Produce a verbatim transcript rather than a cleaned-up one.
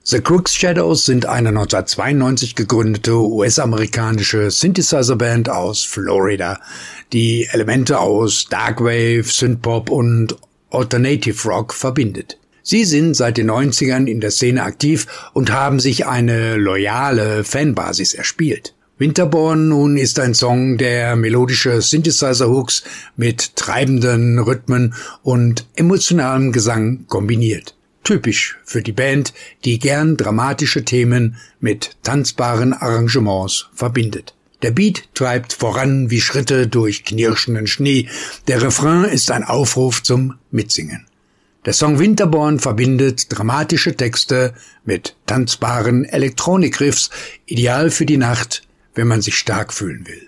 The Crooked Shadows sind eine neunzehnhundertzweiundneunzig gegründete U S-amerikanische Synthesizer-Band aus Florida, die Elemente aus Darkwave, Synthpop und Alternative Rock verbindet. Sie sind seit den neunzigern in der Szene aktiv und haben sich eine loyale Fanbasis erspielt. Winterborn nun ist ein Song, der melodische Synthesizer-Hooks mit treibenden Rhythmen und emotionalem Gesang kombiniert. Typisch für die Band, die gern dramatische Themen mit tanzbaren Arrangements verbindet. Der Beat treibt voran wie Schritte durch knirschenden Schnee. Der Refrain ist ein Aufruf zum Mitsingen. Der Song Winterborn verbindet dramatische Texte mit tanzbaren Elektronikriffs, ideal für die Nacht, wenn man sich stark fühlen will.